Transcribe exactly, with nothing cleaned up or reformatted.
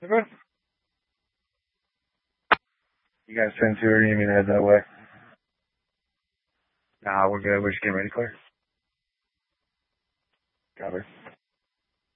Okay. You guys ten two, or you need me to head that way? Nah, we're good. We're just getting ready to clear. Copy.